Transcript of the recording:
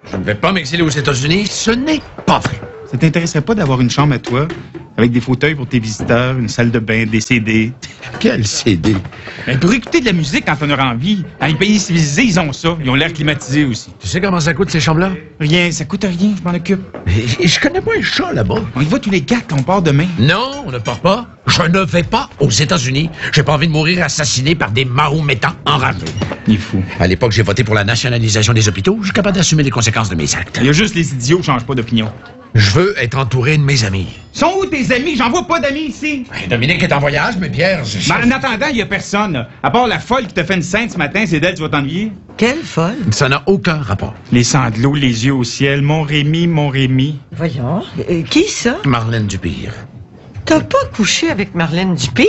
Je ne vais pas m'exiler aux États-Unis, ce n'est pas vrai. Ça t'intéresserait pas d'avoir une chambre à toi, avec des fauteuils pour tes visiteurs, une salle de bain, des CD? Quel CD? Ben, pour écouter de la musique quand on aura envie. Dans les pays civilisés, ils ont ça. Ils ont l'air climatisé aussi. Tu sais comment ça coûte, ces chambres-là? Rien, ça coûte rien, je m'en occupe. Et je connais pas un chat là-bas. On y va tous les quatre, on part demain. Non, on ne part pas. Je ne vais pas aux États-Unis. J'ai pas envie de mourir assassiné par des mahométans enragés. Il est fou. À l'époque, j'ai voté pour la nationalisation des hôpitaux. Je suis capable d'assumer les conséquences de mes actes. Il y a juste les idiots qui changent pas d'opinion. Je veux être entouré de mes amis. Sont où tes amis? J'en vois pas d'amis ici. Dominique est en voyage, mais Pierre... Ben, en attendant, il y a personne. Là. À part la folle qui t'a fait une scène ce matin, c'est d'elle, tu vas t'ennuyer. Quelle folle. Ça n'a aucun rapport. Les sanglots, les yeux au ciel. Mon Rémi, mon Rémi. Voyons. Qui ça? Marlène Dupire. T'as pas couché avec Marlène Dupire?